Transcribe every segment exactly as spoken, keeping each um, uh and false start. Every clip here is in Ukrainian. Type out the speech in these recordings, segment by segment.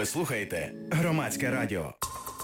Ви слухаєте Громадське радіо.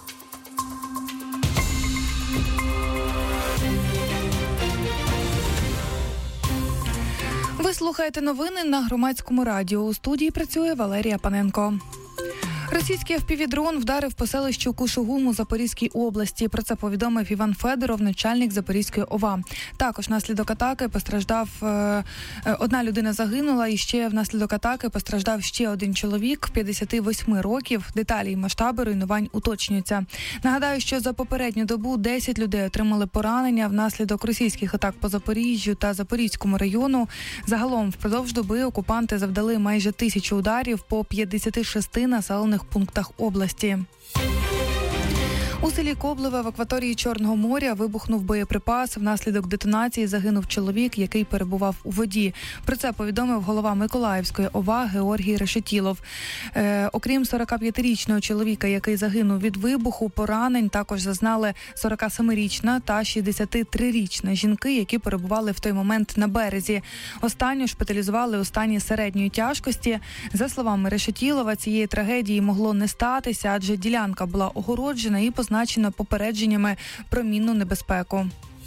Ви слухаєте новини на Громадському радіо. У студії працює Валерія Паненко. Російський еф пі ві-дрон вдарив по селищу Кушугум у Запорізькій області. Про це повідомив Іван Федоров, начальник Запорізької ОВА. Також внаслідок атаки постраждав е, одна людина загинула, і ще внаслідок атаки постраждав ще один чоловік п'ятдесят вісім років. Деталі і масштаби руйнувань уточнюються. Нагадаю, що за попередню добу десять людей отримали поранення внаслідок російських атак по Запоріжжю та Запорізькому району. Загалом впродовж доби окупанти завдали майже тисячу ударів по п'ятдесят шість населених пунктах області. У селі Коблеве в акваторії Чорного моря вибухнув боєприпас. Внаслідок детонації загинув чоловік, який перебував у воді. Про це повідомив голова Миколаївської ОВА Георгій Решетілов. Е, окрім сорокап'ятирічного чоловіка, який загинув від вибуху, поранень також зазнали сорокасемирічна та шістдесятитрирічна жінки, які перебували в той момент на березі. Останню шпиталізували у стані середньої тяжкості. За словами Решетілова, цієї трагедії могло не статися, адже ділянка була огороджена і позначено попередженнями про мінну небезпеку.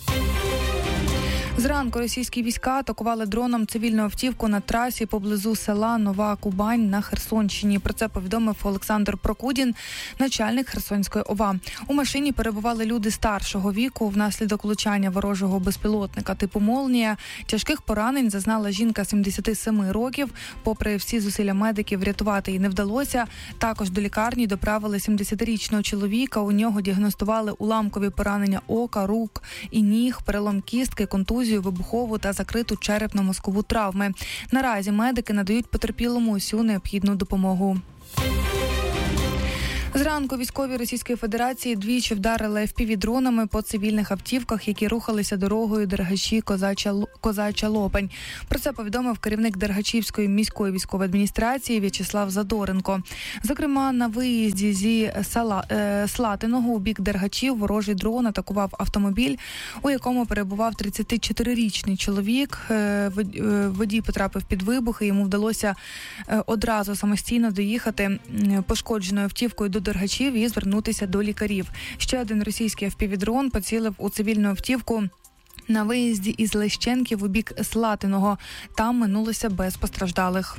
Зранку російські війська атакували дроном цивільну автівку на трасі поблизу села Нова Кубань на Херсонщині. Про це повідомив Олександр Прокудін, начальник Херсонської ОВА. У машині перебували люди старшого віку. Внаслідок влучання ворожого безпілотника типу «Молнія» тяжких поранень зазнала жінка сімдесят сім років. Попри всі зусилля медиків, врятувати її не вдалося. Також до лікарні доправили сімдесятирічного чоловіка. У нього діагностували уламкові поранення ока, рук і ніг, перелом кістки, контузію, вибухову та закриту черепно-мозкову травми. Наразі медики надають потерпілому усю необхідну допомогу. Зранку військові Російської Федерації двічі вдарили еф пі ві-дронами по цивільних автівках, які рухалися дорогою Дергачі-Козача-Лопань. Про це повідомив керівник Дергачівської міської військової адміністрації В'ячеслав Задоренко. Зокрема, на виїзді зі села, е, Слатиного у бік Дергачів ворожий дрон атакував автомобіль, у якому перебував тридцятичотирирічний чоловік. Е, водій потрапив під вибух, і йому вдалося е, одразу самостійно доїхати пошкодженою автівкою до Дергачів і звернутися до лікарів. Ще один російський еф пі ві-дрон поцілив у цивільну автівку на виїзді із Лещенків у бік Слатиного. Там минулося без постраждалих.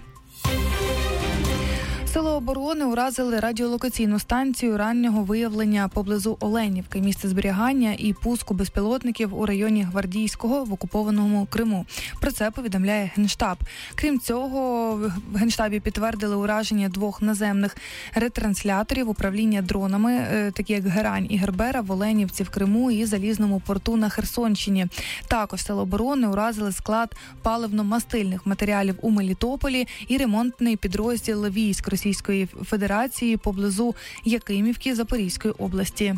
Сили оборони уразили радіолокаційну станцію раннього виявлення поблизу Оленівки, місце зберігання і пуску безпілотників у районі Гвардійського в окупованому Криму. Про це повідомляє Генштаб. Крім цього, в Генштабі підтвердили ураження двох наземних ретрансляторів управління дронами, такі як Герань і Гербера, в Оленівці в Криму і Залізному порту на Херсонщині. Також Сили оборони уразили склад паливно-мастильних матеріалів у Мелітополі і ремонтний підрозділ військ Російської Федерації поблизу Якимівки Запорізької області.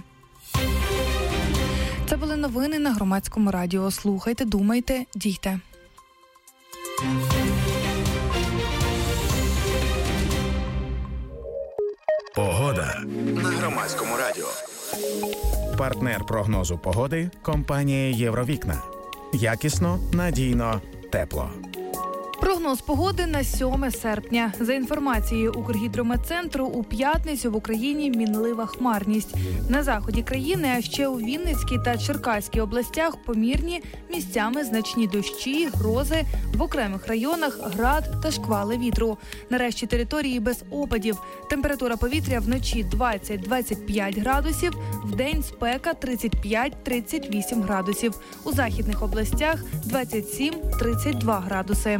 Це були новини на Громадському радіо. Слухайте, думайте, дійте. Погода на Громадському радіо. Партнер прогнозу погоди – компанія «Євровікна». Якісно, надійно, тепло. Прогноз погоди на сьоме серпня. За інформацією Укргідрометцентру, у п'ятницю в Україні мінлива хмарність. На заході країни, а ще у Вінницькій та Черкаській областях помірні, місцями значні дощі, грози, в окремих районах град та шквали вітру. Нарешті території без опадів. Температура повітря вночі двадцять - двадцять п'ять градусів, вдень спека тридцять п'ять - тридцять вісім градусів. У західних областях двадцять сім - тридцять два градуси.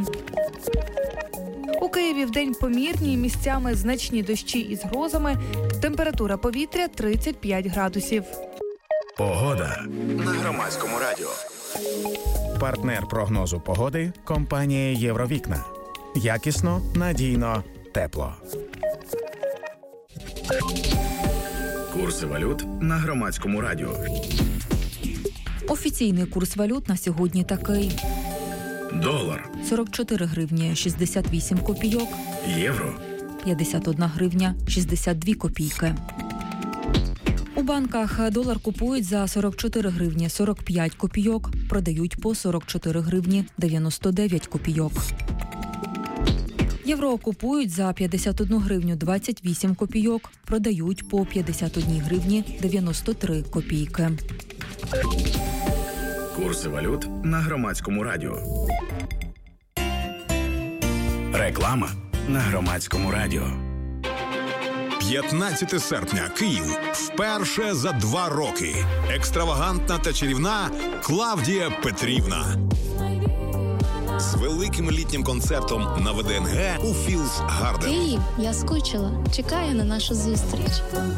У Києві вдень помірні, місцями значні дощі із грозами. Температура повітря тридцять п'ять градусів. Погода на Громадському радіо. Партнер прогнозу погоди – компанія «Євровікна». Якісно, надійно, тепло. Курси валют на Громадському радіо. Офіційний курс валют на сьогодні такий. Долар сорок чотири гривні шістдесят вісім копійок. Євро п'ятдесят одна гривня шістдесят дві копійки. У банках долар купують за сорок чотири гривні сорок п'ять копійок, продають по сорок чотири гривні дев'яносто дев'ять копійок. Євро купують за п'ятдесят одну гривню двадцять вісім копійок, продають по п'ятдесят одну гривні дев'яносто три копійки. Курси валют на Громадському радіо. Реклама на Громадському радіо. п'ятнадцяте серпня. Київ. Вперше за два роки. Екстравагантна та чарівна Клавдія Петрівна. З великим літнім концертом на ВДНГ у Філс Гарден. Київ, я скучила. Чекаю на нашу зустріч.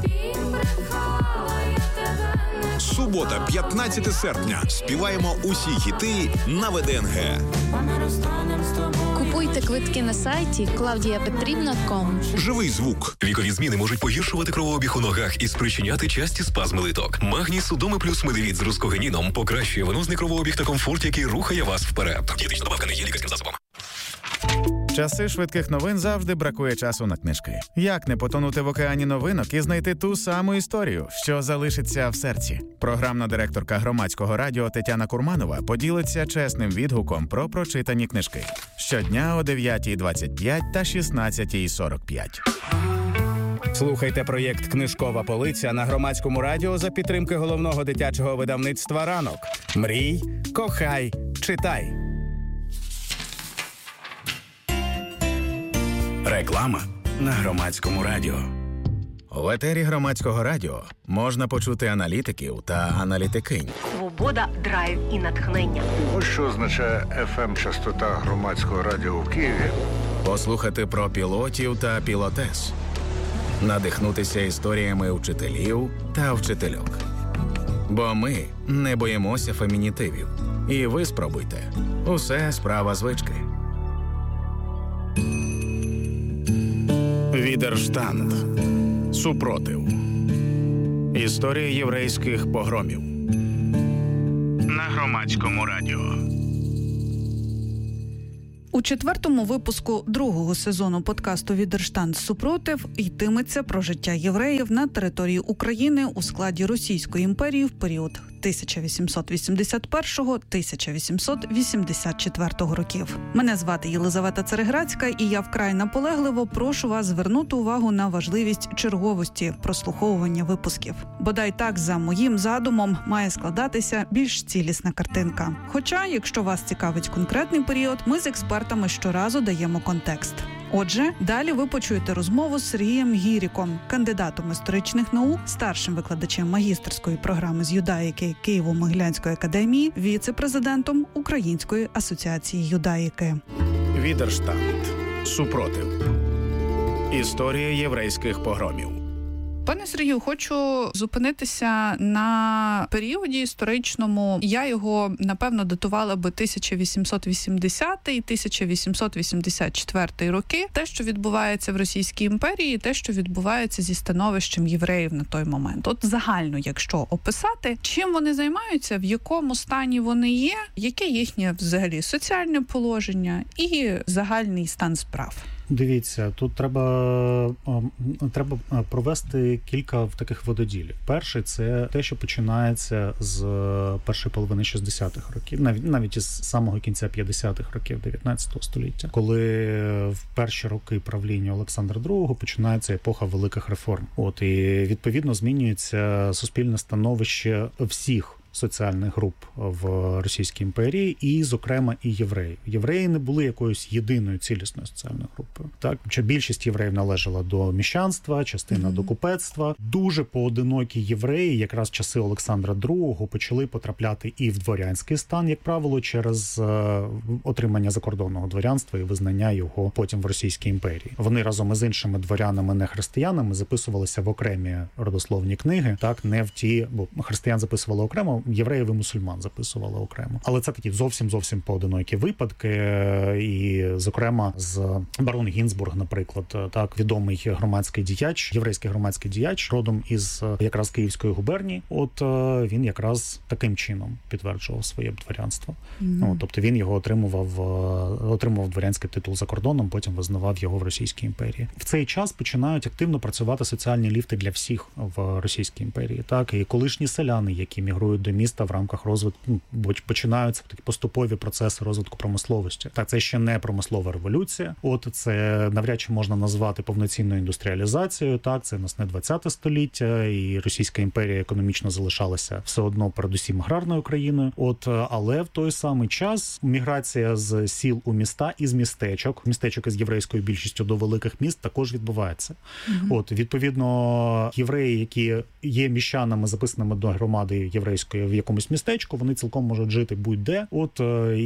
Субота, п'ятнадцяте серпня. Співаємо усі хіти на ВДНГ. Купуйте квитки на сайті клавдія петрівна крапка ком. Живий звук. Вікові зміни можуть погіршувати кровообіг у ногах і спричиняти часті спазми литок. Магній Судоми плюс Медивіт з рускогеніном покращує венозний кровообіг та комфорт, який рухає вас вперед. Дієтична добавка не є лікарським засобом. Часи швидких новин завжди бракує часу на книжки. Як не потонути в океані новинок і знайти ту саму історію, що залишиться в серці? Програмна директорка Громадського радіо Тетяна Курманова поділиться чесним відгуком про прочитані книжки. Щодня о дев'ятій двадцять п'ять та шістнадцятій сорок п'ять. Слухайте проєкт «Книжкова полиця» на Громадському радіо за підтримки головного дитячого видавництва «Ранок». Мрій, кохай, читай. Реклама на Громадському радіо. В етері Громадського радіо можна почути аналітиків та аналітикинь. Свобода, драйв і натхнення. Ось що означає еф ем-частота Громадського радіо в Києві. Послухати про пілотів та пілотес. Надихнутися історіями вчителів та вчительок. Бо ми не боїмося фемінітивів. І ви спробуйте. Усе справа звички. Відерштанд. Супротив. Історія єврейських погромів. На Громадському радіо. У четвертому випуску другого сезону подкасту «Відерштанд. Супротив» йтиметься про життя євреїв на території України у складі Російської імперії в період тисяча вісімсот вісімдесят першого - тисяча вісімсот вісімдесят четвертого років. Мене звати Єлизавета Цереграцька, і я вкрай наполегливо прошу вас звернути увагу на важливість черговості прослуховування випусків. Бодай так, за моїм задумом, має складатися більш цілісна картинка. Хоча, якщо вас цікавить конкретний період, ми з експертами щоразу даємо контекст. Отже, далі ви почуєте розмову з Сергієм Гіріком, кандидатом історичних наук, старшим викладачем магістерської програми з юдаїки Києво-Могилянської академії, віце-президентом Української асоціації юдаїки. Відерштанд. Супротив. Історія єврейських погромів. Пане Сергію, хочу зупинитися на періоді історичному. Я його, напевно, датувала би тисяча вісімсот вісімдесятий - тисяча вісімсот вісімдесят четвертий роки. Те, що відбувається в Російській імперії, те, що відбувається зі становищем євреїв на той момент. От загально, якщо описати, чим вони займаються, в якому стані вони є, яке їхнє взагалі соціальне положення і загальний стан справ. Дивіться, тут треба, треба провести кілька таких вододілів. Перший – це те, що починається з першої половини шістдесятих років, навіть, навіть із самого кінця п'ятдесятих років дев'ятнадцятого століття, коли в перші роки правління Олександра другого починається епоха великих реформ. От, і відповідно змінюється суспільне становище всіх соціальних груп в Російській імперії, і, зокрема, і євреї. Євреї не були якоюсь єдиною цілісною соціальною групою. Так, що більшість євреїв належала до міщанства, частина mm-hmm. до купецтва. Дуже поодинокі євреї, якраз в часи Олександра другого, почали потрапляти і в дворянський стан, як правило, через е, отримання закордонного дворянства і визнання його потім в Російській імперії. Вони разом із іншими дворянами, не християнами, записувалися в окремі родословні книги, так, не в ті, бо християн записували окремо, євреїв і мусульман записували окремо. Але це такі зовсім-зовсім поодинокі випадки. І, зокрема, з барон Гінзбург, наприклад, так, відомий громадський діяч, єврейський громадський діяч, родом із якраз Київської губернії. От він якраз таким чином підтверджував своє дворянство. Mm-hmm. От, тобто він його отримував, отримував дворянський титул за кордоном, потім визнавав його в Російській імперії. В цей час починають активно працювати соціальні ліфти для всіх в Російській імперії. Так, і колишні селяни, які мігрують до до міста в рамках розвитку, ну, бо починаються такі поступові процеси розвитку промисловості. Так, це ще не промислова революція. От це навряд чи можна назвати повноцінною індустріалізацією. Так, це у нас не двадцяте століття, і Російська імперія економічно залишалася все одно передусім аграрною країною. От, але в той самий час міграція з сіл у міста і з містечок, містечок із єврейською більшістю до великих міст також відбувається. Mm-hmm. От, відповідно, євреї, які є міщанами, записаними до громади єврейської в якомусь містечку, вони цілком можуть жити будь-де. От,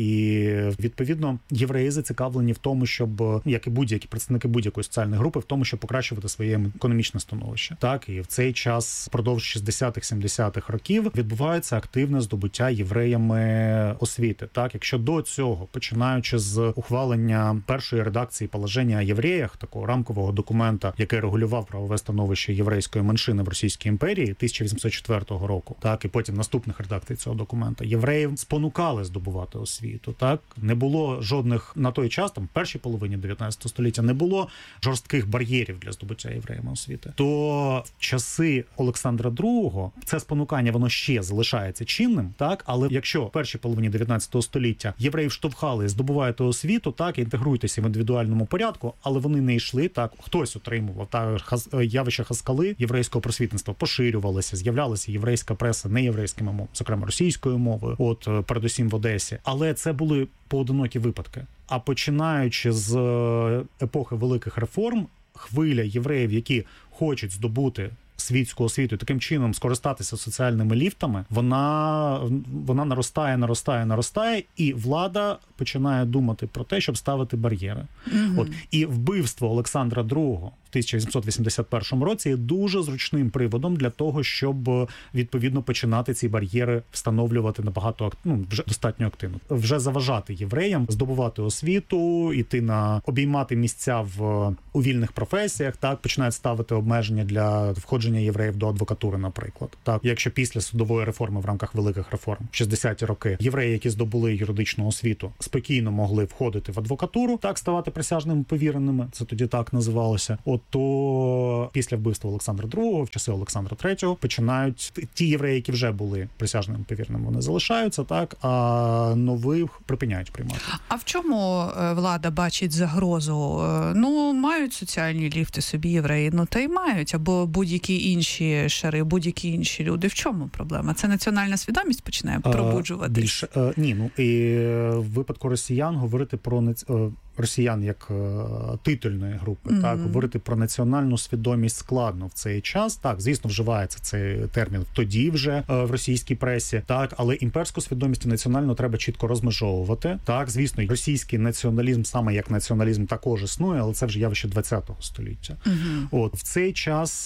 і відповідно, євреї зацікавлені в тому, щоб, як і будь-які представники будь-якої соціальної групи, в тому, щоб покращувати своє економічне становище. Так, і в цей час, впродовж шістдесятих-сімдесятих років, відбувається активне здобуття євреями освіти. Так, якщо до цього, починаючи з ухвалення першої редакції положення о євреях, такого рамкового документа, який регулював правове становище єврейської меншини в Російській імперії тисяча вісімсот четвертого року, так, і потім наступних редакцій цього документа, євреїв спонукали здобувати освіту. Так, не було жодних на той час, там, в першій половині дев'ятнадцятого століття, не було жорстких бар'єрів для здобуття євреями освіти. То в часи Олександра другого це спонукання, воно ще залишається чинним, так, але якщо в першій половині дев'ятнадцятого століття євреїв штовхали, здобуваєте освіту, так, інтегруйтеся в індивідуальному порядку, але вони не йшли, так, хтось отримував, так, явище хаскали єврейського просвітництва поширювалося, з'являлася єврейська преса неєврейськими мовами, зокрема російською мовою, от, передусім в Одесі. Але це були поодинокі випадки. А починаючи з епохи великих реформ, хвиля євреїв, які хочуть здобути світську освіту, таким чином скористатися соціальними ліфтами, вона, вона наростає, наростає, наростає, і влада починає думати про те, щоб ставити бар'єри. Mm-hmm. От. І вбивство Олександра другого в тисяча вісімсот вісімдесят першому році є дуже зручним приводом для того, щоб відповідно починати ці бар'єри встановлювати набагато, ну, вже достатньо активно. Вже заважати євреям здобувати освіту, іти на обіймати місця в у вільних професіях, так, починають ставити обмеження для входження євреїв до адвокатури, наприклад. Так, якщо після судової реформи в рамках великих реформ в шістдесяті роки євреї, які здобули юридичну освіту, спокійно могли входити в адвокатуру, так, ставати присяжними повіреними, це тоді так називалося. От, то після вбивства Олександра другого, в часи Олександра третього, починають ті євреї, які вже були присяжними повіреними, вони залишаються, так, а нових припиняють приймати. А в чому влада бачить загрозу? Ну, мають соціальні ліфти собі євреї, ну та й мають, або будь-які інші шари, будь-які інші люди. В чому проблема? Це національна свідомість починає пробуджуватись? Більше, ні, ну, і в випадку росіян говорити про росіян як титульної групи, mm-hmm. так, говорити про національну свідомість складно в цей час. Так, звісно, вживається цей термін тоді вже в російській пресі, так, але імперську свідомість і національну треба чітко розмежовувати. Так, звісно, російський націоналізм саме як націоналізм також існує, але це вже явище ХХ століття. Mm-hmm. От, в цей час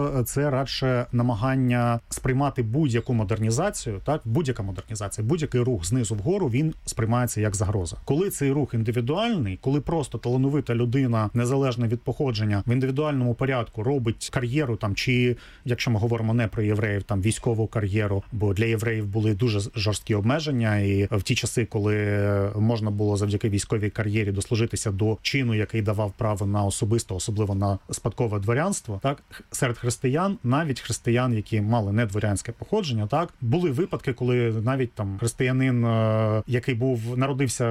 це радше намагання сприймати будь-яку модернізацію, так, будь-яка модернізація, будь-який рух знизу вгору, він сприймається як загроза. Коли цей рух індивідуальний, коли просто талановита людина, незалежно від походження, в індивідуальному порядку робить кар'єру, там, чи, якщо ми говоримо не про євреїв, там, військову кар'єру, бо для євреїв були дуже жорсткі обмеження, і в ті часи, коли можна було завдяки військовій кар'єрі дослужитися до чину, який давав право на особисто, особливо на спадкове дворянство, так, серед християн, навіть християн, які мали не дворянське походження, так, були випадки, коли навіть там християнин, який був, народився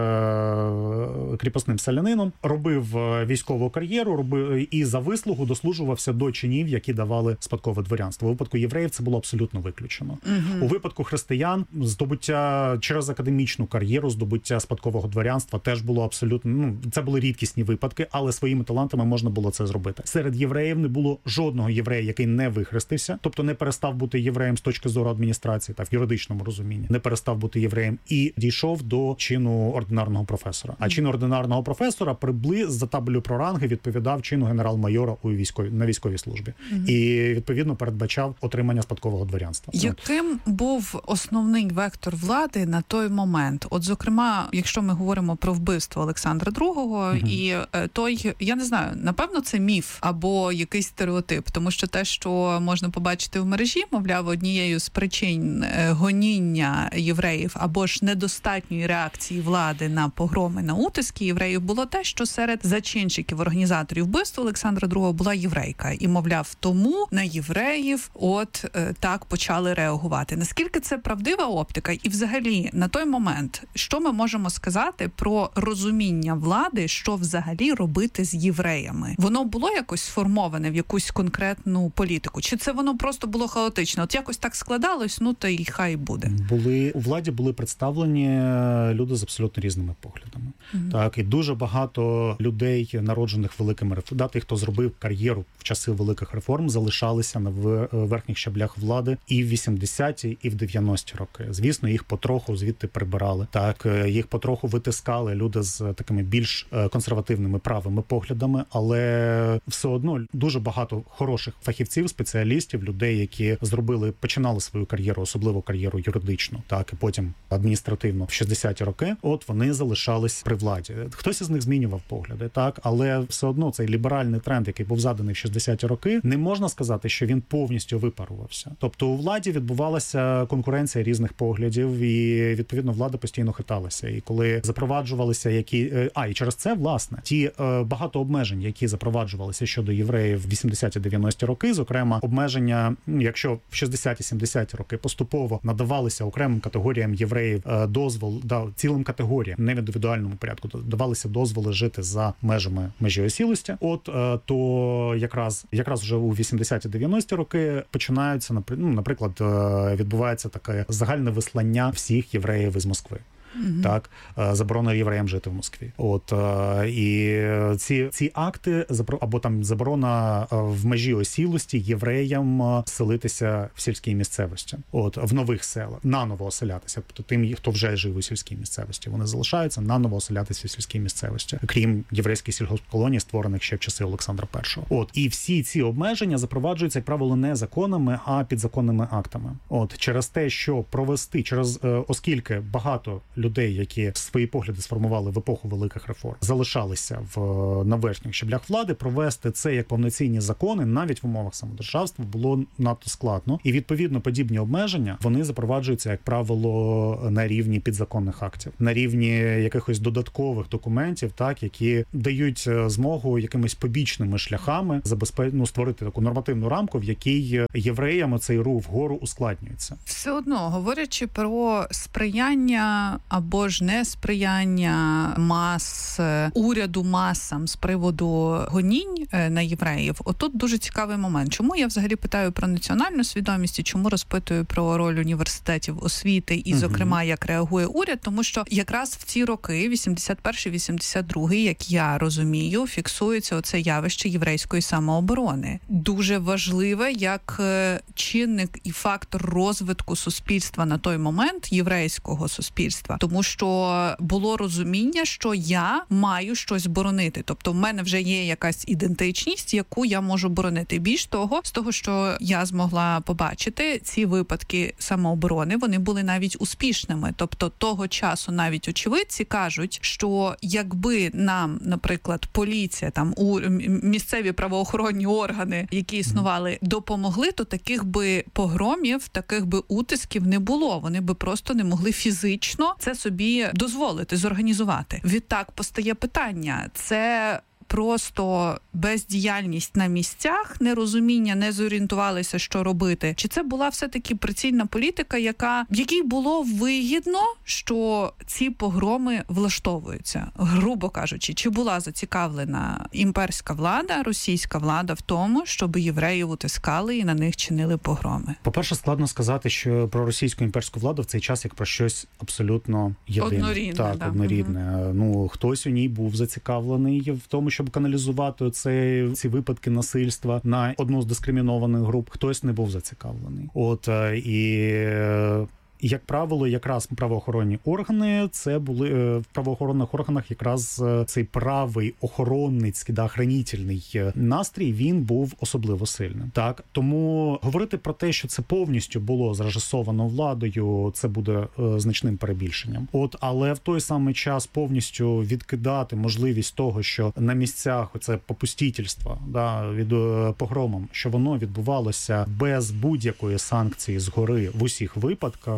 кріпосним селянином, робив військову кар'єру, робив і за вислугу дослужувався до чинів, які давали спадкове дворянство. У випадку євреїв це було абсолютно виключено. Угу. У випадку християн здобуття через академічну кар'єру, здобуття спадкового дворянства теж було абсолютно, ну, це були рідкісні випадки, але своїми талантами можна було це зробити. Серед євреїв не було жодного єврея, який не вихрестився, тобто не перестав бути євреєм з точки зору адміністрації, так, в юридичному розумінні, не перестав бути євреєм і дійшов до чину ординарного професора. А чин ординарного професора приблизно за табелю про ранги відповідав чину генерал-майора у військовій, на військовій службі. Mm-hmm. І, відповідно, передбачав отримання спадкового дворянства. Яким був основний вектор влади на той момент? От, зокрема, якщо ми говоримо про вбивство Олександра другого, mm-hmm. і той, я не знаю, напевно, це міф або якийсь стереотип, тому що те, що можна побачити в мережі, мовляв, однією з причин гоніння євреїв або ж недостатньої реакції влади на погроми, на утиски євреїв євреїв було те, що серед зачинщиків, організаторів вбивства Олександра другого була єврейка. І, мовляв, тому на євреїв от е, так почали реагувати. Наскільки це правдива оптика? І взагалі, на той момент, що ми можемо сказати про розуміння влади, що взагалі робити з євреями? Воно було якось сформоване в якусь конкретну політику? Чи це воно просто було хаотично? От якось так складалось, ну та й хай буде. Були, у владі були представлені люди з абсолютно різними поглядами. Mm-hmm. Так, і дуже багато людей, народжених великими реформами, тих, хто зробив кар'єру в часи великих реформ, залишалися на верхніх щаблях влади і в вісімдесяті, і в дев'яності роки. Звісно, їх потроху звідти прибирали. Так, їх потроху витискали люди з такими більш консервативними правими поглядами, але все одно дуже багато хороших фахівців, спеціалістів, людей, які зробили, починали свою кар'єру, особливо кар'єру юридичну, так, і потім адміністративно в шістдесяті роки, от вони залишались при владі. Хтось із них змінював погляди, так, але все одно цей ліберальний тренд, який був заданий в шістдесяті роки, не можна сказати, що він повністю випарувався. Тобто у владі відбувалася конкуренція різних поглядів, і відповідно влада постійно хиталася. І коли запроваджувалися які а і через це, власне, ті е, багато обмежень, які запроваджувалися щодо євреїв в вісімдесяті-дев'яності роки, зокрема обмеження, якщо в шістдесяті-сімдесяті роки поступово надавалися окремим категоріям євреїв е, дозвол, да, цілим категоріям, не в індивідуальному порядку, давалися дозволи жити за межами межі осілості. От е, то якраз якраз вже у вісімдесяті-дев'яності роки починаються, ну, наприклад, е, відбувається таке загальне вислання всіх євреїв із Москви. Mm-hmm. Так, заборона євреям жити в Москві. От і ці ці акти або там заборона в межі осілості євреям селитися в сільській місцевості. От в нових селах, наново оселятися. Тобто тим, хто вже жив у сільській місцевості, вони залишаються наново оселятися в сільській місцевості, крім єврейських сільгоспколоній, створених ще в часи Олександра Першого. От і всі ці обмеження запроваджуються, як правило, не законами, а підзаконними актами. От через те, що провести через оскільки багато людей, які свої погляди сформували в епоху великих реформ, залишалися в на верхніх щаблях влади, провести це як повноцінні закони навіть в умовах самодержавства було надто складно. І відповідно подібні обмеження, вони запроваджуються, як правило, на рівні підзаконних актів, на рівні якихось додаткових документів, так, які дають змогу якимись побічними шляхами забезпечити, ну, створити таку нормативну рамку, в якій євреям цей рух вгору ускладнюється. Все одно, говорячи про сприяння або ж несприяння мас, уряду масам з приводу гонінь на євреїв, отут дуже цікавий момент. Чому я взагалі питаю про національну свідомість і чому розпитую про роль університетів освіти і, зокрема, як реагує уряд? Тому що якраз в ці роки, вісімдесят перший - вісімдесят другий, як я розумію, фіксується оце явище єврейської самооборони. Дуже важливе як чинник і фактор розвитку суспільства на той момент, єврейського суспільства. Тому що було розуміння, що я маю щось боронити. Тобто в мене вже є якась ідентичність, яку я можу боронити. Більш того, з того, що я змогла побачити, ці випадки самооборони, вони були навіть успішними. Тобто того часу навіть очевидці кажуть, що якби нам, наприклад, поліція, там у місцеві правоохоронні органи, які існували, допомогли, то таких би погромів, таких би утисків не було. Вони би просто не могли фізично це собі дозволити, зорганізувати. Відтак постає питання, це просто бездіяльність на місцях, нерозуміння, не зорієнтувалися, що робити? Чи це була все-таки прицільна політика, яка, в якій було вигідно, що ці погроми влаштовуються? Грубо кажучи, чи була зацікавлена імперська влада, російська влада в тому, щоб євреїв утискали і на них чинили погроми? По-перше, складно сказати, що про російську імперську владу в цей час як про щось абсолютно єдине. Однорідне. Так, да. однорідне. Угу. Ну, хтось у ній був зацікавлений в тому, щоб каналізувати цей, ці випадки насильства на одну з дискримінованих груп, хтось не був зацікавлений. От, і як правило, якраз правоохоронні органи, це були в правоохоронних органах якраз цей правий охоронницький, да, охранітельний настрій, він був особливо сильним. Так, тому говорити про те, що це повністю було зрежисовано владою, це буде е, значним перебільшенням. От, але в той самий час повністю відкидати можливість того, що на місцях оце попустительство, да, від е, погромом, що воно відбувалося без будь-якої санкції згори в усіх випадках,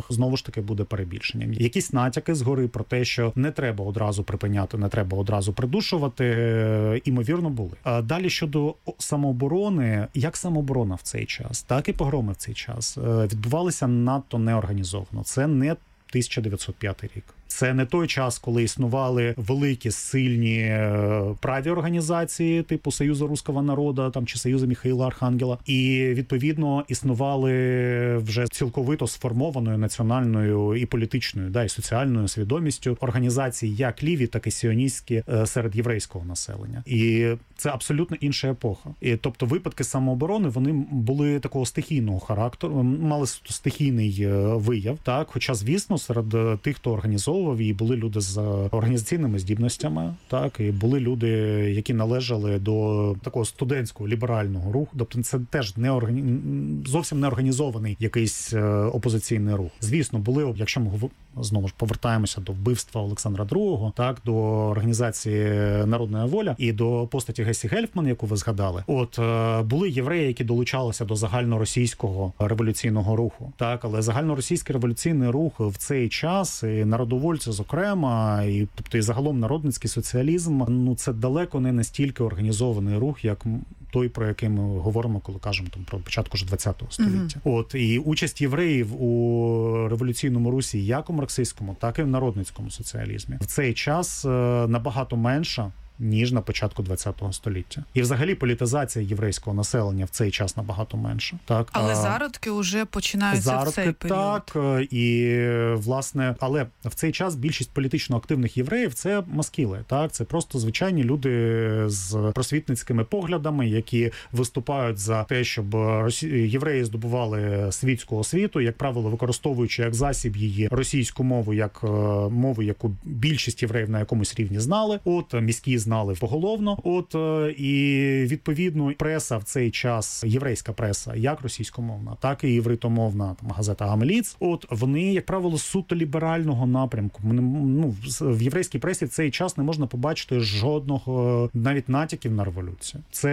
знову ж таки буде перебільшенням. Якісь натяки згори про те, що не треба одразу припиняти, не треба одразу придушувати, імовірно, були. А далі щодо самооборони, як самооборона в цей час, так і погроми в цей час відбувалися надто неорганізовано. Це не тисяча дев'ятсот п'ятий рік. Це не той час, коли існували великі, сильні праві організації, типу Союзу Руського народу там, чи Союзу Михаїла Архангела. І, відповідно, існували вже цілковито сформованою національною і політичною, да, і соціальною свідомістю організації як ліві, так і сіоністські серед єврейського населення. І це абсолютно інша епоха. І, тобто випадки самооборони, вони були такого стихійного характеру, мали стихійний вияв, так? Хоча, звісно, серед тих, хто організовував, і були люди з організаційними здібностями, так, і були люди, які належали до такого студентського ліберального руху. Тобто це теж не органі... зовсім не організований якийсь опозиційний рух. Звісно, були, якщо ми знову ж повертаємося до вбивства Олександра другого, так, до організації Народна воля і до постаті Гесі Гельфман, яку ви згадали. От були євреї, які долучалися до загальноросійського революційного руху, так, але загальноросійський революційний рух в цей час, і народовольці, зокрема, і тобто і загалом народницький соціалізм, ну це далеко не настільки організований рух, як той, про який ми говоримо, коли кажемо там про початку ж ХХ століття. Uh-huh. От і участь євреїв у революційному русі, як у марксистському, так і в народницькому соціалізмі, в цей час набагато менша, ніж на початку ХХ століття. І взагалі політизація єврейського населення в цей час набагато менша. Так? Але зародки вже починаються зародки, в цей період. Так, і власне, але в цей час більшість політично активних євреїв – це маскіли. Так? Це просто звичайні люди з просвітницькими поглядами, які виступають за те, щоб євреї здобували світську освіту, як правило, використовуючи як засіб її російську мову, як мову, яку більшість євреїв на якомусь рівні знали. От міські знали поголовно. От і відповідно преса в цей час, єврейська преса, як російськомовна, так і євритомовна, там газета Гамеліц. От вони, як правило, суто ліберального напрямку. Ну, в єврейській пресі в цей час не можна побачити жодного навіть натяків на революцію. Це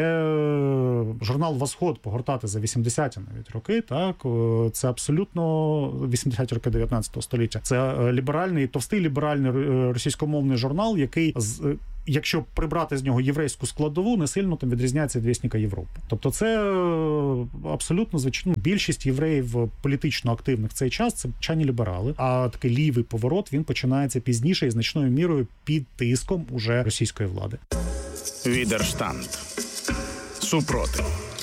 журнал «Восход» погортати за вісімдесяті навіть роки, так? Це абсолютно вісімдесяті роки дев'ятнадцятого століття. Це ліберальний, товстий ліберальний російськомовний журнал, який з якщо прибрати з нього єврейську складову, не сильно там відрізняється від Вєсника Європи. Тобто це абсолютно, звичайно, більшість євреїв політично активних в цей час – це звичайні ліберали, а такий лівий поворот, він починається пізніше і значною мірою під тиском уже російської влади. Відерштанд. Супротив.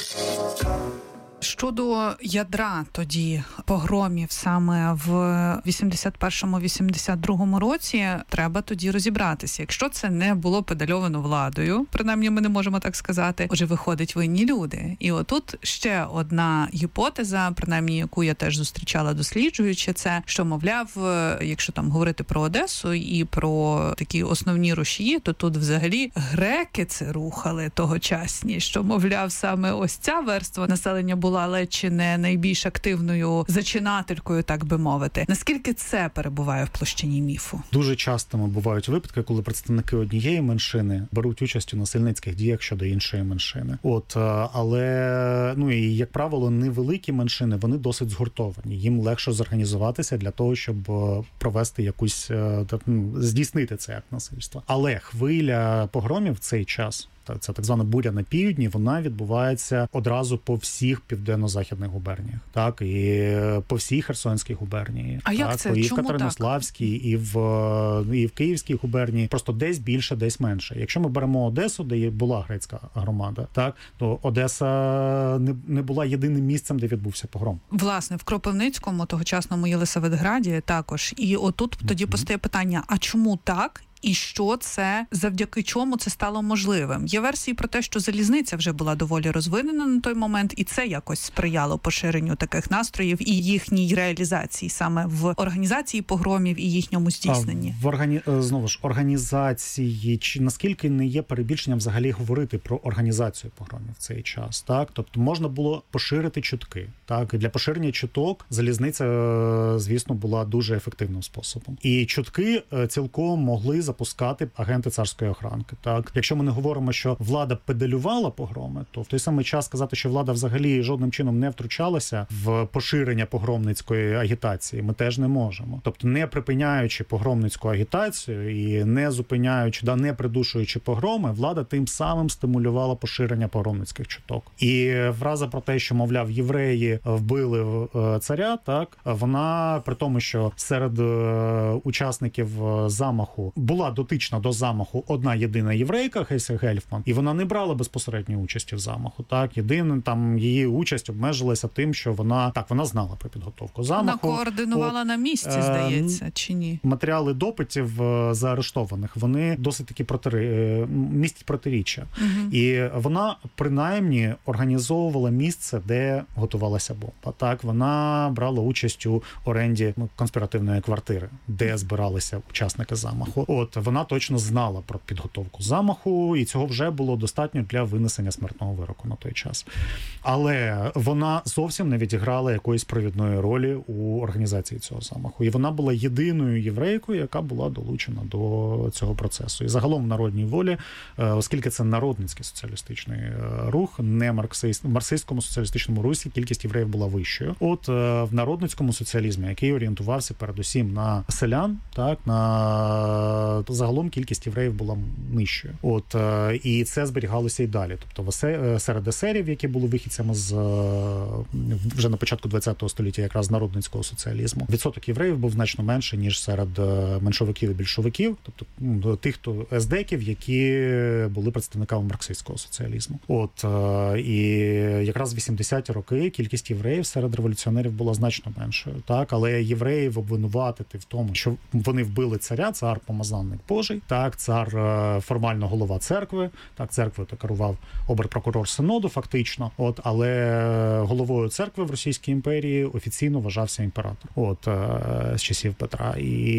Щодо ядра тоді погромів саме в вісімдесят першому - вісімдесят другому році, треба тоді розібратися. Якщо це не було педальовано владою, принаймні ми не можемо так сказати, отже, виходить винні люди. І отут ще одна гіпотеза, принаймні яку я теж зустрічала досліджуючи, це, що, мовляв, якщо там говорити про Одесу і про такі основні рушії, то тут взагалі греки це рухали тогочасні, що, мовляв, саме ось ця верства населення була але чи не найбільш активною зачинателькою, так би мовити. Наскільки це перебуває в площині міфу? Дуже часто бувають випадки, коли представники однієї меншини беруть участь у насильницьких діях щодо іншої меншини. От, але, ну і, як правило, невеликі меншини, вони досить згуртовані. Їм легше зорганізуватися для того, щоб провести якусь, здійснити це як насильство. Але хвиля погромів в цей час, це так звана буря на півдні, вона відбувається одразу по всіх південно-західних губерніях, так, і по всій Херсонській губернії. А так, як це? І Чому в Катеринославській, і в, і в Київській губернії, просто десь більше, десь менше. Якщо ми беремо Одесу, де була грецька громада, так, то Одеса не, не була єдиним місцем, де відбувся погром. Власне, в Кропивницькому, тогочасному Єлисаветграді також. І отут тоді mm-hmm. постає питання, а чому так? І що це, завдяки чому це стало можливим? Є версії про те, що залізниця вже була доволі розвинена на той момент, і це якось сприяло поширенню таких настроїв і їхній реалізації саме в організації погромів і їхньому здійсненні. А в органі... Знову ж, організації, чи наскільки не є перебільшенням взагалі говорити про організацію погромів в цей час, так? Тобто можна було поширити чутки, так? І для поширення чуток залізниця, звісно, була дуже ефективним способом. І чутки цілком могли запускати агенти царської охранки. Так, якщо ми не говоримо, що влада педалювала погроми, то в той самий час сказати, що влада взагалі жодним чином не втручалася в поширення погромницької агітації, ми теж не можемо. Тобто, не припиняючи погромницьку агітацію і не зупиняючи, да, не придушуючи погроми, влада тим самим стимулювала поширення погромницьких чуток. І фраза про те, що, мовляв, євреї вбили царя, так, вона при тому, що серед учасників замаху була дотична до замаху одна єдина єврейка, Хесі Гельфман, і вона не брала безпосередньої участі в замаху. Так, єдине там її участь обмежилася тим, що вона так вона знала про підготовку замаху. Вона координувала От, на місці, здається, чи ні? Матеріали допитів заарештованих, вони досить таки протири... містять протиріччя. Угу. І вона принаймні організовувала місце, де готувалася бомба. Так, вона брала участь у оренді ну, конспіративної квартири, де збиралися учасники замаху. От вона точно знала про підготовку замаху, і цього вже було достатньо для винесення смертного вироку на той час. Але вона зовсім не відіграла якоїсь провідної ролі у організації цього замаху. І вона була єдиною єврейкою, яка була долучена до цього процесу. І загалом в Народній волі, оскільки це народницький соціалістичний рух, не марксист, в марксистському соціалістичному русі кількість євреїв була вищою. От в народницькому соціалізмі, який орієнтувався передусім на селян, так, на загалом кількість євреїв була нижчою. От і це зберігалося і далі. Тобто серед есерів, які були вихідцями з вже на початку ХХ століття, якраз народницького соціалізму, відсоток євреїв був значно менший, ніж серед меншовиків і більшовиків, тобто ну, тих, хто ездеків, які були представниками марксистського соціалізму. От і якраз в вісімдесяті роки кількість євреїв серед революціонерів була значно меншою. Так, але євреїв обвинуватити в тому, що вони вбили царя, цар помазанник Божий, так, цар формально голова церкви, так, церквою то керував оберпрокурор синоду, фактично. От, але головою церкви в Російській імперії офіційно вважався імператор. От з часів Петра.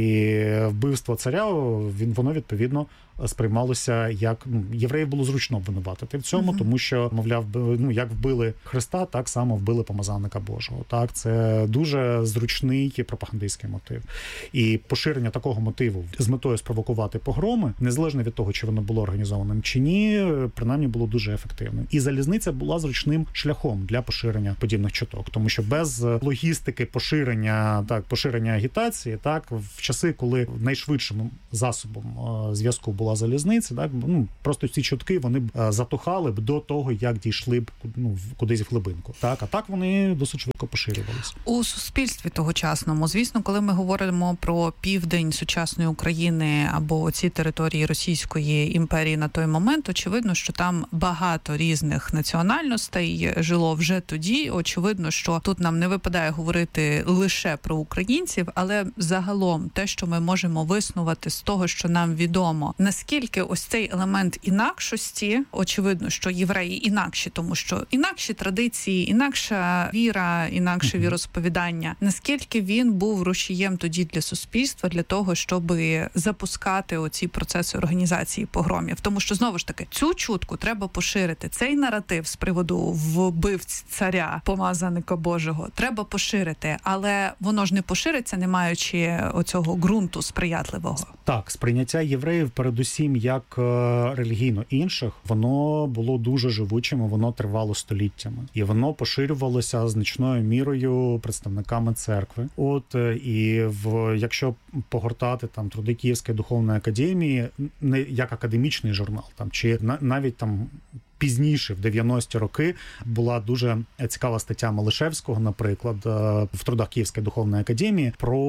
І вбивство царя, він воно відповідно сприймалося як ну, євреїв було зручно обвинуватити в цьому, uh-huh. тому що, мовляв, ну як вбили Христа, так само вбили помазанника Божого. Так, це дуже зручний пропагандистський мотив. І поширення такого мотиву з метою спровокувати погроми, незалежно від того, чи воно було організованим чи ні, принаймні було дуже ефективним. І залізниця була зручним шляхом для поширення подібних чуток, тому що без логістики поширення, так, поширення агітації, так, в часи, коли найшвидшим засобом зв'язку була була залізниця, так, ну, просто ці чутки, вони б затухали б до того, як дійшли б ну, кудись в глибинку. Так, а так вони досить швидко поширювалися. У суспільстві тогочасному, звісно, коли ми говоримо про південь сучасної України або ці території Російської імперії на той момент, очевидно, що там багато різних національностей жило вже тоді. Очевидно, що тут нам не випадає говорити лише про українців, але загалом те, що ми можемо виснувати з того, що нам відомо, наскільки ось цей елемент інакшості, очевидно, що євреї інакші, тому що інакші традиції, інакша віра, інакше віросповідання, наскільки він був рушієм тоді для суспільства, для того, щоб запускати оці процеси організації погромів. Тому що, знову ж таки, цю чутку треба поширити. Цей наратив з приводу вбивць царя, помазаника Божого, треба поширити, але воно ж не пошириться, не маючи оцього ґрунту сприятливого. Так, сприйняття євреїв передусім як релігійно інших, воно було дуже живучим, воно тривало століттями. І воно поширювалося значною мірою представниками церкви. От, і в, якщо погортати там труди Київської духовної академії, не як академічний журнал, там, чи на, навіть там пізніше, в дев'яності роки, була дуже цікава стаття Малишевського, наприклад, в трудах Київської духовної академії,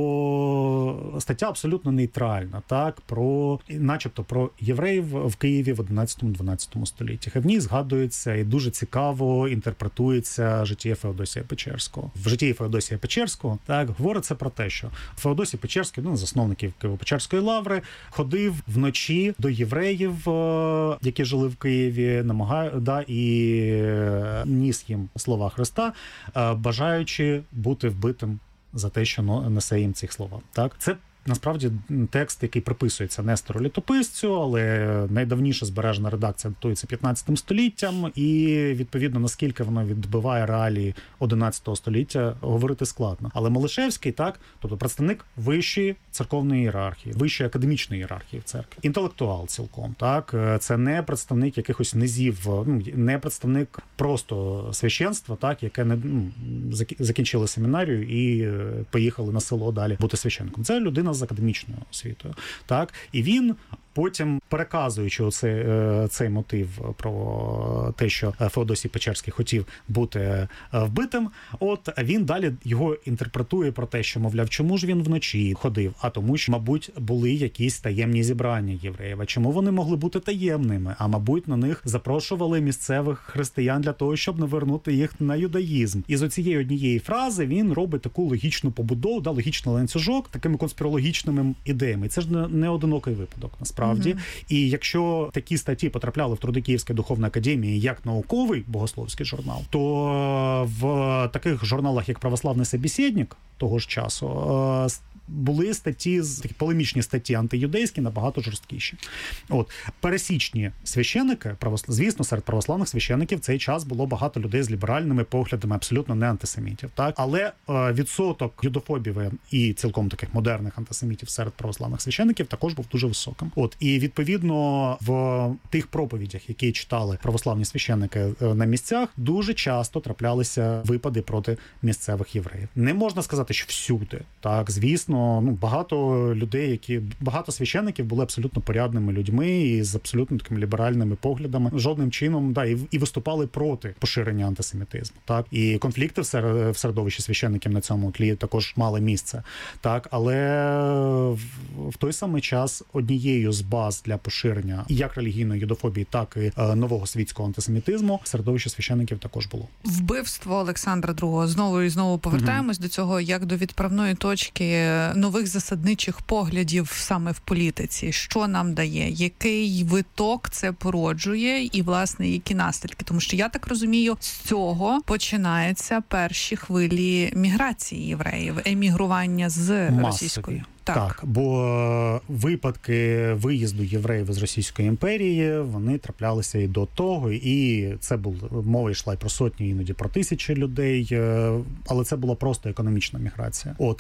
про стаття абсолютно нейтральна, так, про, начебто, про євреїв в Києві в одинадцятому-дванадцятому столітті. І в ній згадується і дуже цікаво інтерпретується життя Феодосія Печерського. В житті Феодосія Печерського, так, говориться про те, що Феодосій Печерський, ну, засновник Києво-Печерської лаври, ходив вночі до євреїв, які жили в Києві, намагаючись Да, і ніс їм слова Христа, бажаючи бути вбитим за те, що несе їм ці слова. Так? Це насправді текст, який приписується Нестору Літописцю, але найдавніше збережена редакція датується п'ятнадцятим століттям, і відповідно наскільки воно відбиває реалії одинадцятого століття, говорити складно. Але Малишевський, так, тобто представник вищої церковної ієрархії, вищої академічної ієрархії в церкві, інтелектуал цілком, так, це не представник якихось низів, ну, не представник просто священства, так, яке не ну, закінчили семінарію і поїхали на село далі бути священником. Це людина з академічною освітою, так, і він потім, переказуючи оцей, цей мотив про те, що Феодосій Печерський хотів бути вбитим, от він далі його інтерпретує про те, що, мовляв, чому ж він вночі ходив? А тому, що, мабуть, були якісь таємні зібрання євреїв. А чому вони могли бути таємними? А, мабуть, на них запрошували місцевих християн для того, щоб навернути їх на юдаїзм. І з оцієї однієї фрази він робить таку логічну побудову, да, логічний ланцюжок, такими конспірологічними ідеями. І це ж не, не одинокий випадок, насправді. Mm-hmm. І якщо такі статті потрапляли в труди Київської духовної академії як науковий богословський журнал, то в таких журналах, як «Православний собеседник» того ж часу, були статті, такі полемічні статті антиюдейські, набагато жорсткіші. От, пересічні священники, звісно, серед православних священиків в цей час було багато людей з ліберальними поглядами, абсолютно не антисемітів, так? Але е, відсоток юдофобів і цілком таких модерних антисемітів серед православних священиків також був дуже високим. От, і відповідно в тих проповідях, які читали православні священики на місцях, дуже часто траплялися випади проти місцевих євреїв. Не можна сказати, що всюди, так, звісно, ну, багато людей, які, багато священиків були абсолютно порядними людьми і з абсолютно такими ліберальними поглядами, жодним чином, да, і, і виступали проти поширення антисемітизму, так, і конфлікти в, сер, в середовищі священиків на цьому тлі також мали місце, так, але в, в той самий час однією з баз для поширення як релігійної юдофобії, так і е, нового світського антисемітизму в середовищі священиків також було. Вбивство Олександра другого. Знову і знову повертаємось mm-hmm. до цього, як до відправної точки нових засадничих поглядів саме в політиці. Що нам дає? Який виток це породжує і, власне, які наслідки? Тому що, я так розумію, з цього починаються перші хвилі міграції євреїв, емігрування з Масові. Російської. Так. так, бо випадки виїзду євреїв з Російської імперії, вони траплялися і до того, і це був, мова йшла і про сотні, іноді про тисячі людей, але це була просто економічна міграція. От,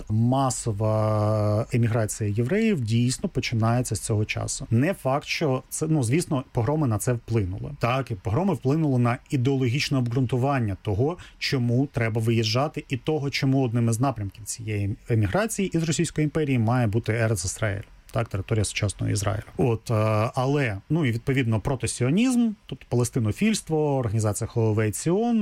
масова еміграція євреїв дійсно починається з цього часу. Не факт, що це, ну, звісно, погроми на це вплинули. Так, і погроми вплинули на ідеологічне обґрунтування того, чому треба виїжджати, і того, чому одним із напрямків цієї еміграції із Російської імперії має бути Ерец Ісраїль, так, територія сучасного Ізраїлю. От, але, ну і відповідно протосіонізм, тобто палестинофільство, організація Холовей Ціон,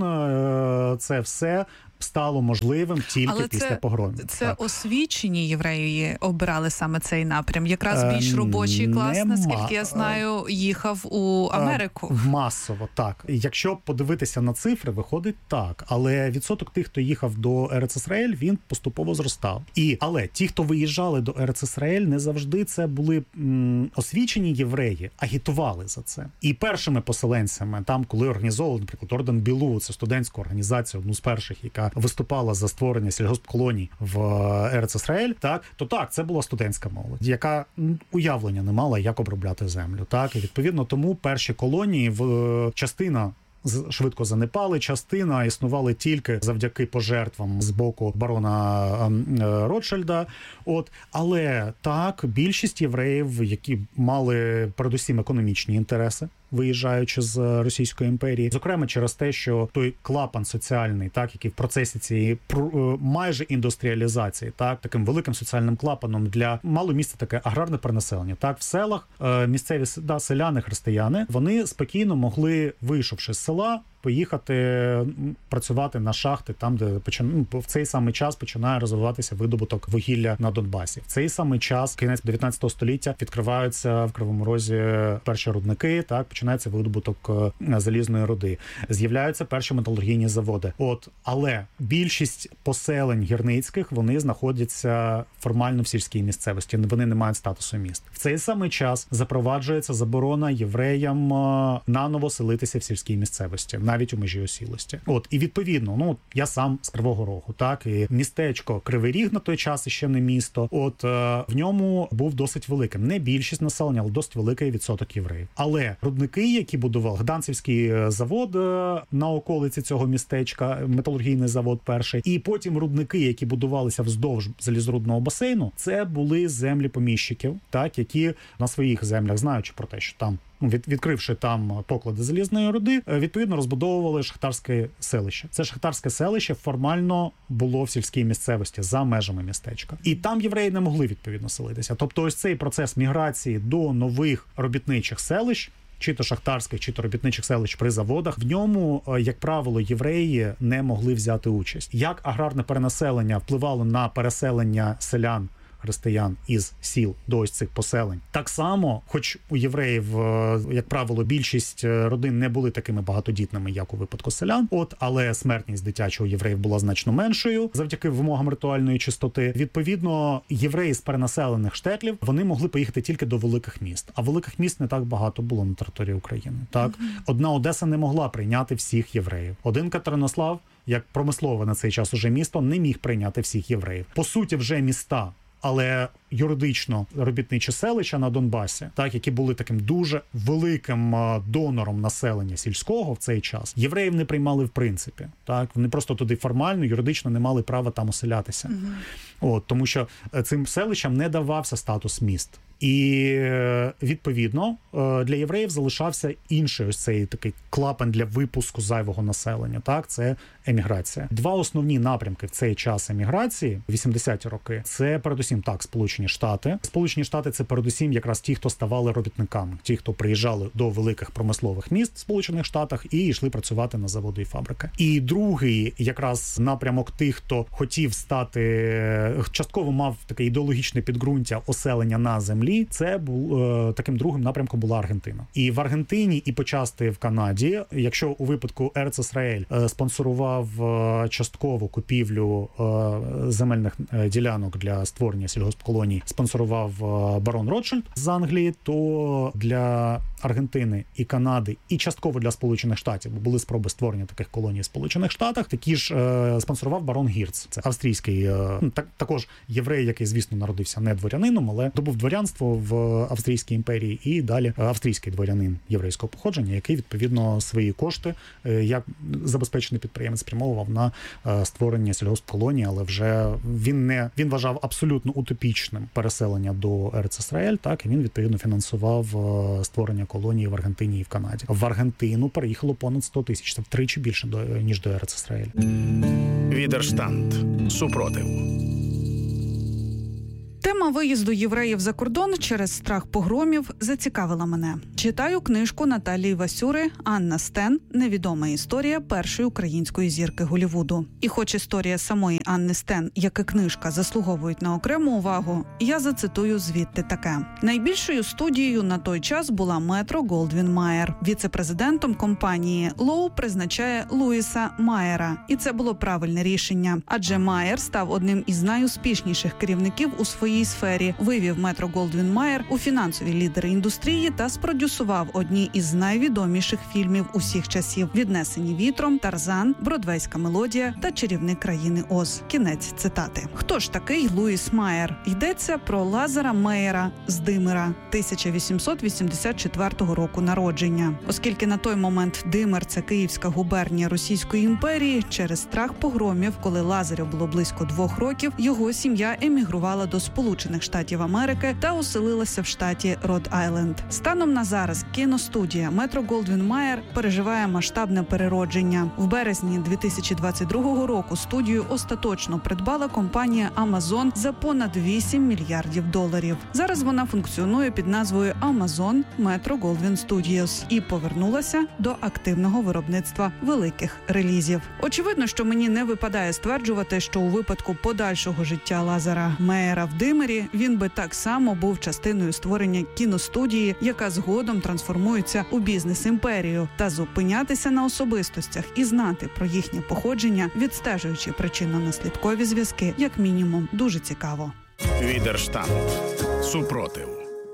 це все стало можливим тільки Але після це, погромів. Це так. освічені євреї обирали саме цей напрям. Якраз більш робочий клас, Нема. наскільки я знаю, їхав у Америку. Масово, так. Якщо подивитися на цифри, виходить так. Але відсоток тих, хто їхав до Ерец Ісраїль, він поступово зростав. І, але ті, хто виїжджали до Ерец Ісраїль, не завжди це були м, освічені євреї, агітували за це. І першими поселенцями, там, коли організовували, наприклад, Орден Білу, це студентську організацію, одну з перших, яка виступала за створення сільгоспколоній в Ерец Ісраїль, так, то так, це була студентська молодь, яка уявлення не мала, як обробляти землю. Так, і відповідно тому перші колонії, в частина швидко занепали, частина існували тільки завдяки пожертвам з боку барона Ротшильда. От, але так, більшість євреїв, які мали передусім економічні інтереси, виїжджаючи з Російської імперії, зокрема через те, що той клапан соціальний, так, який в процесі цієї майже індустріалізації, так, таким великим соціальним клапаном для мало місця таке аграрне перенаселення. Так, в селах місцеві да, селяни, християни, вони спокійно могли, вийшовши з села, поїхати працювати на шахти там, де почин... в цей самий час починає розвиватися видобуток вугілля на Донбасі. В цей самий час, кінець дев'ятнадцятого століття, відкриваються в Кривому Розі перші рудники, так, починається видобуток залізної руди. З'являються перші металургійні заводи. От, але більшість поселень гірницьких, вони знаходяться формально в сільській місцевості, вони не мають статусу міст. В цей самий час запроваджується заборона євреям наново селитися в сільській місцевості. навіть у межі осілості. От, і відповідно, ну, я сам з Кривого Рогу, так, і містечко Кривий Ріг на той час ще не місто, от, е, в ньому був досить великим. Не більшість населення, але досить великий відсоток євреїв. Але рудники, які будував Гданцівський завод е, на околиці цього містечка, металургійний завод перший, і потім рудники, які будувалися вздовж залізорудного басейну, це були землі поміщиків, так, які на своїх землях, знаючи про те, що там, від, відкривши там поклади залізної руди, відповідно розбудовували шахтарське селище. Це шахтарське селище формально було в сільській місцевості за межами містечка. І там євреї не могли відповідно селитися. Тобто ось цей процес міграції до нових робітничих селищ, чи то шахтарських, чи то робітничих селищ при заводах, в ньому, як правило, євреї не могли взяти участь. Як аграрне перенаселення впливало на переселення селян, християн із сіл до ось цих поселень. Так само, хоч у євреїв, як правило, більшість родин не були такими багатодітними, як у випадку селян, от, але смертність дитячого євреїв була значно меншою завдяки вимогам ритуальної чистоти. Відповідно, євреї з перенаселених штетлів, вони могли поїхати тільки до великих міст. А великих міст не так багато було на території України. Так? Mm-hmm. Одна Одеса не могла прийняти всіх євреїв. Один Катеринослав, як промислове на цей час уже місто, не міг прийняти всіх євреїв. По суті, вже міста, але юридично робітничі селища на Донбасі, так, які були таким дуже великим донором населення сільського в цей час, євреїв не приймали в принципі. Так, вони просто туди формально, юридично не мали права там оселятися. Угу. От, тому що цим селищам не давався статус міст. І, відповідно, для євреїв залишався інший ось цей такий клапан для випуску зайвого населення. Так, це еміграція. Два основні напрямки в цей час еміграції, вісімдесяті роки, це передусім так, Сполучені Штати. Сполучені Штати – це передусім якраз ті, хто ставали робітниками, ті, хто приїжджали до великих промислових міст в Сполучених Штатах і йшли працювати на заводи і фабрики. І другий якраз напрямок тих, хто хотів стати, частково мав таке ідеологічне підґрунтя оселення на землі, це був таким другим напрямком була Аргентина. І в Аргентині, і почасти в Канаді, якщо у випадку Ерец Ісраель спонсорував частково купівлю земельних ділянок для створення сільгоспколоній, спонсорував барон Ротшильд з Англії, то для Аргентини і Канади, і частково для Сполучених Штатів, бо були спроби створення таких колоній в Сполучених Штатах, такі ж е, спонсорував барон Гірц. Це австрійський, е, так, також єврей, який, звісно, народився не дворянином, але добув дворянство в Австрійській імперії, і далі австрійський дворянин єврейського походження, який, відповідно, свої кошти, е, як забезпечений підприємець, спрямовував на е, створення сільгоспколоній, але вже він не він вважав абсолютно утопічним переселення до Ерец Ісраель, так, і він, відповідно, фінансував е, створення колонії в Аргентині і в Канаді. В Аргентину переїхало понад сто тисяч. Це втричі більше, до, ніж до Ерец Ісраель. Відерштанд. Супротив. Тема виїзду євреїв за кордон через страх погромів зацікавила мене. Читаю книжку Наталії Васюри «Анна Стен. Невідома історія першої української зірки Голлівуду». І хоч історія самої Анни Стен, як і книжка, заслуговують на окрему увагу, я зацитую звідти таке. Найбільшою студією на той час була Метро-Голдвін-Майер. Віце-президентом компанії Лоу призначає Луїса Майера. І це було правильне рішення. Адже Майер став одним із найуспішніших керівників у своїй сфері, вивів Метро-Голдвін-Майер у фінансові лідери індустрії та спродюсував одні із найвідоміших фільмів усіх часів: «Віднесені вітром», «Тарзан», «Бродвейська мелодія» та «Чарівник країни Оз». Кінець цитати. Хто ж такий Луїс Майер? Йдеться про Лазара Меєра з Димира, тисяча вісімсот вісімдесят четвертого року народження. Оскільки на той момент Димир – це Київська губернія Російської імперії, через страх погромів, коли Лазарю було близько двох років, його сім'я емігрувала до Сполучених Штатів Америки та оселилася в штаті Род-Айленд. Станом на зараз кіностудія Метро-Голдвін-Майер переживає масштабне переродження. В березні дві тисячі двадцять другого року студію остаточно придбала компанія Amazon за понад вісім мільярдів доларів. Зараз вона функціонує під назвою Amazon Metro-Goldwyn Studios і повернулася до активного виробництва великих релізів. Очевидно, що мені не випадає стверджувати, що у випадку подальшого життя Лазара Меєра в Димирі він би так само був частиною створення кіностудії, яка згодом трансформується у бізнес-імперію, та зупинятися на особистостях і знати про їхнє походження, відстежуючи причинно-наслідкові зв'язки, як мінімум, дуже цікаво. Відерштанд. Супротив.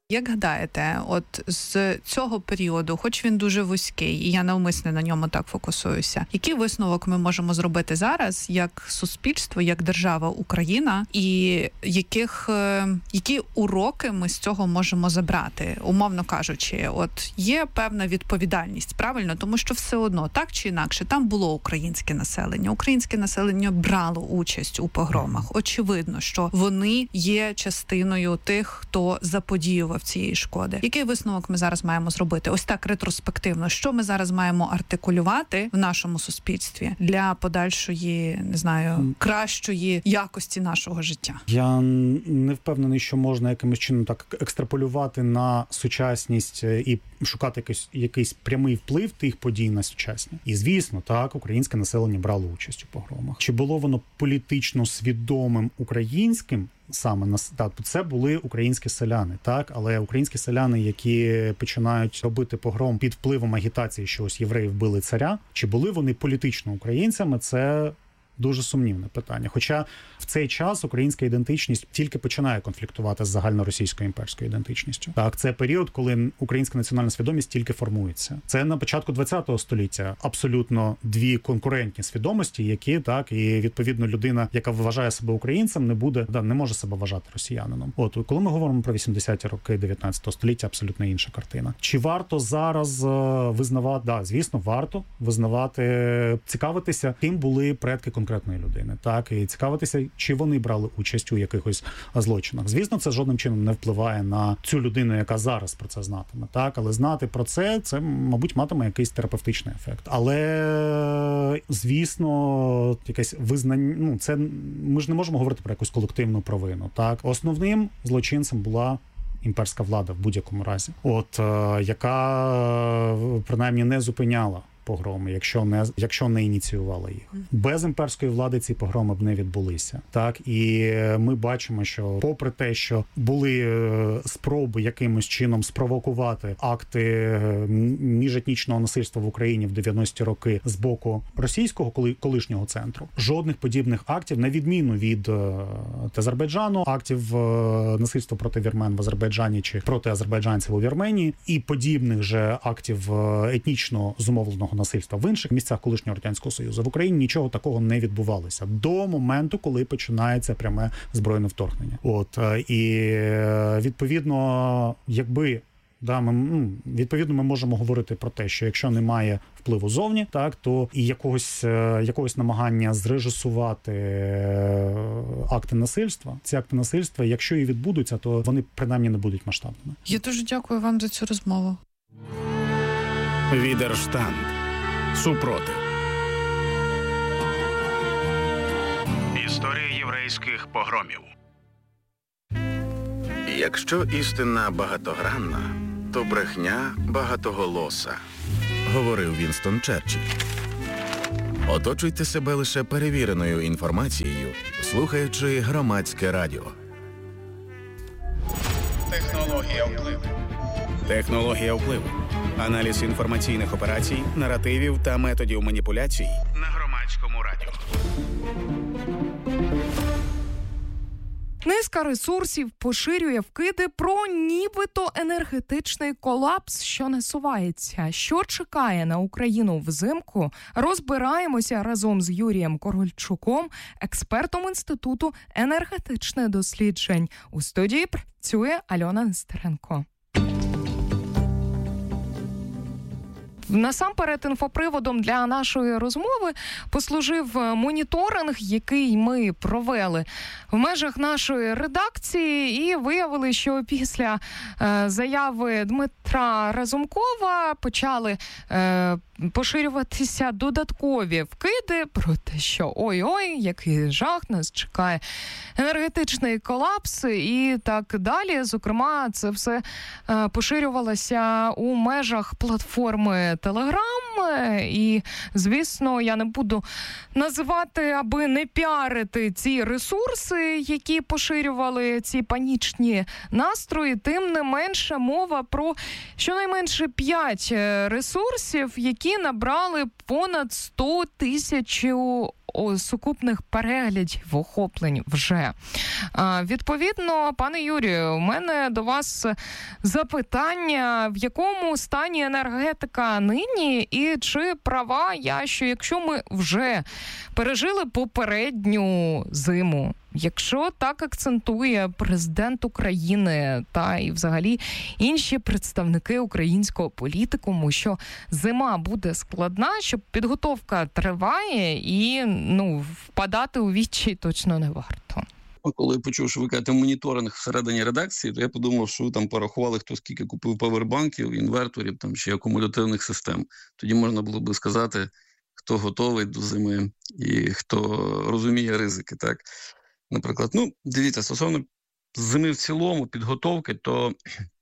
Як гадаєте, от з цього періоду, хоч він дуже вузький, і я навмисне на ньому так фокусуюся, який висновок ми можемо зробити зараз, як суспільство, як держава Україна, і яких, які уроки ми з цього можемо забрати, умовно кажучи, от є певна відповідальність, правильно? Тому що все одно, так чи інакше, там було українське населення. Українське населення брало участь у погромах. Очевидно, що вони є частиною тих, хто заподіював цієї шкоди. Який висновок ми зараз маємо зробити? Ось так ретроспективно. Що ми зараз маємо артикулювати в нашому суспільстві для подальшої, не знаю, кращої якості нашого життя? Я не впевнений, що можна якимось чином так екстраполювати на сучасність і шукати якийсь, якийсь прямий вплив тих подій на сучасні. І, звісно, так, українське населення брало участь у погромах. Чи було воно політично свідомим українським? Саме на так, це були українські селяни, так, але українські селяни, які починають робити погром під впливом агітації, що ось євреї вбили царя, чи були вони політично українцями? Це дуже сумнівне питання. Хоча в цей час українська ідентичність тільки починає конфліктувати з загальноросійською імперською ідентичністю. Так, це період, коли українська національна свідомість тільки формується. Це на початку ХХ століття абсолютно дві конкурентні свідомості, які, так, і відповідно людина, яка вважає себе українцем, не буде, да, не може себе вважати росіянином. От, коли ми говоримо про вісімдесяті роки дев'ятнадцятого століття, абсолютно інша картина. Чи варто зараз визнавати, да, звісно, варто визнавати, цікавитися, ким були предки конкретної людини, так, і цікавитися, чи вони брали участь у якихось злочинах. Звісно, це жодним чином не впливає на цю людину, яка зараз про це знатиме, так, але знати про це, це, мабуть, матиме якийсь терапевтичний ефект. Але, звісно, якесь визнання, ну, це, ми ж не можемо говорити про якусь колективну провину, так. Основним злочинцем була імперська влада в будь-якому разі, от, яка, принаймні, не зупиняла погроми, якщо не, якщо не ініціювала їх. Без імперської влади ці погроми б не відбулися. Так, і ми бачимо, що попри те, що були спроби якимось чином спровокувати акти міжетнічного насильства в Україні в дев'яності роки з боку російського колишнього центру, жодних подібних актів, на відміну від Азербайджану, актів насильства проти вірмен в Азербайджані чи проти азербайджанців у Вірменії, і подібних же актів етнічно зумовленого насильства в інших місцях колишнього Радянського Союзу. В Україні нічого такого не відбувалося до моменту, коли починається пряме збройне вторгнення. От, і відповідно, якби Да, ми, ну, відповідно, ми можемо говорити про те, що якщо немає впливу зовні, так, то і якогось, якогось намагання зрежисувати акти насильства, ці акти насильства, якщо і відбудуться, то вони принаймні не будуть масштабними. Я дуже дякую вам за цю розмову. Відерштанд. Супротив. Історія єврейських погромів. Якщо істина багатогранна, то брехня багатоголоса, говорив Вінстон Черчилль. Оточуйте себе лише перевіреною інформацією, слухаючи Громадське радіо. Технологія впливу. Технологія впливу. Аналіз інформаційних операцій, наративів та методів маніпуляцій на Громадському радіо. Низка ресурсів поширює вкиди про нібито енергетичний колапс, що насувається. Що чекає на Україну взимку? Розбираємося разом з Юрієм Корольчуком, експертом Інституту енергетичних досліджень. У студії працює Альона Нестеренко. Насамперед інфоприводом для нашої розмови послужив моніторинг, який ми провели в межах нашої редакції, і виявили, що після е, заяви Дмитра Разумкова почали е, поширюватися додаткові вкиди про те, що ой-ой, який жах, нас чекає енергетичний колапс і так далі. Зокрема, це все е, поширювалося у межах платформи Телеграм, і, звісно, я не буду називати, аби не піарити ці ресурси, які поширювали ці панічні настрої. Тим не менше, мова про щонайменше п'ять ресурсів, які які набрали понад сто тисяч сукупних переглядів, охоплень вже. Відповідно, пане Юрію, у мене до вас запитання, в якому стані енергетика нині, і чи права я, що якщо ми вже пережили попередню зиму, якщо так акцентує президент України та і взагалі інші представники українського політикуму, що зима буде складна, що підготовка триває і, ну, впадати у відчай точно не варто. Коли я почув, що ви кажете моніторинг всередині редакції, то я подумав, що ви там порахували, хто скільки купив павербанків, інверторів там, чи акумулятивних систем. Тоді можна було би сказати, хто готовий до зими і хто розуміє ризики, так? Наприклад, ну, дивіться, стосовно зими в цілому, підготовки, то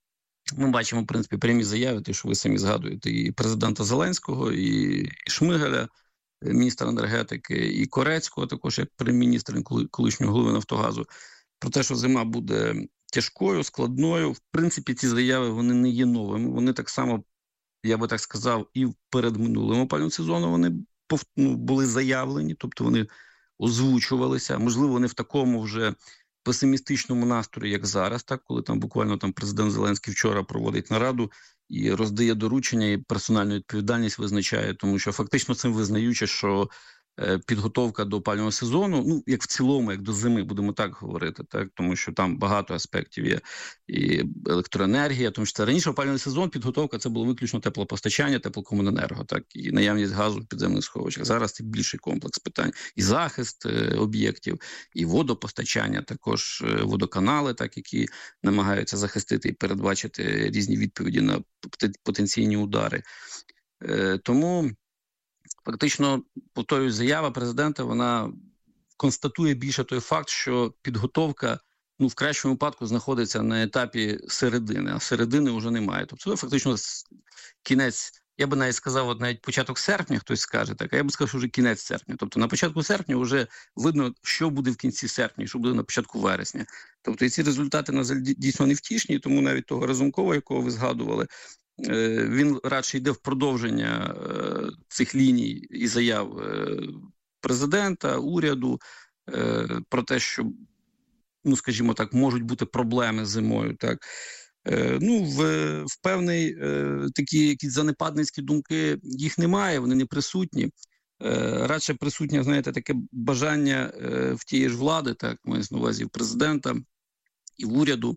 ми бачимо, в принципі, прямі заяви, те, що ви самі згадуєте, і президента Зеленського, і Шмигаля, міністра енергетики, і Корецького, також як прем'єр-міністра колишнього голови Нафтогазу, про те, що зима буде тяжкою, складною. В принципі, ці заяви, вони не є новими. Вони так само, я би так сказав, і в передминулому опалювальному сезону вони ну, були заявлені, тобто вони озвучувалися, можливо, не в такому вже песимістичному настрої, як зараз, так, коли там буквально там президент Зеленський вчора проводить нараду і роздає доручення, і персональну відповідальність визначає, тому що фактично цим визнаючи, що е, підготовка до опалювального сезону, ну, як в цілому, як до зими, будемо так говорити, так, тому що там багато аспектів є, і електроенергія, тому що це раніше опалювальний сезон, підготовка, це було виключно теплопостачання, теплокомуненерго, так, і наявність газу в підземних сховищах. Зараз це більший комплекс питань. І захист е, об'єктів, і водопостачання, також е, водоканали, так, які намагаються захистити і передбачити різні відповіді на потенційні удари. Е, тому фактично, повторюю, заява президента, вона констатує більше той факт, що підготовка, ну, в кращому випадку знаходиться на етапі середини, а середини вже немає. Тобто, це фактично кінець, я би навіть сказав, от навіть початок серпня, хтось скаже, так, а я би сказав, що вже кінець серпня. Тобто, на початку серпня вже видно, що буде в кінці серпня, що буде на початку вересня. Тобто, і ці результати, на жаль, дійсно невтішні, тому навіть того Разумкова, якого ви згадували, він радше йде в продовження е, цих ліній і заяв е, президента, уряду е, про те, що, ну, скажімо так, можуть бути проблеми з зимою. Так. Е, ну, в, в певний е, такі якісь занепадницькі думки їх немає, вони не присутні. Е, радше присутнє, знаєте, таке бажання е, в тієї ж влади, так, маю на увазі в президента і в уряду,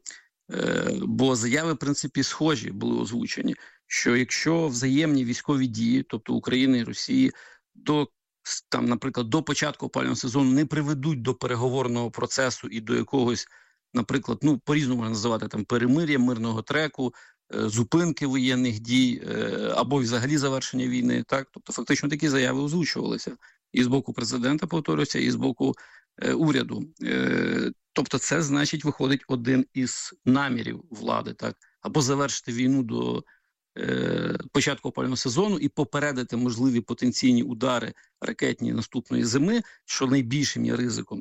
бо заяви, в принципі, схожі були озвучені, що якщо взаємні військові дії, тобто України і Росії, до, там, наприклад, до початку опалювального сезону не приведуть до переговорного процесу і до якогось, наприклад, ну, по-різному можна називати, там, перемир'я, мирного треку, зупинки воєнних дій або взагалі завершення війни, так? Тобто фактично такі заяви озвучувалися і з боку президента, повторюся, і з боку е, уряду. Е, тобто це, значить, виходить один із намірів влади, так? Або завершити війну до е, початку опалювального сезону і попередити можливі потенційні удари ракетні наступної зими, що найбільшим є ризиком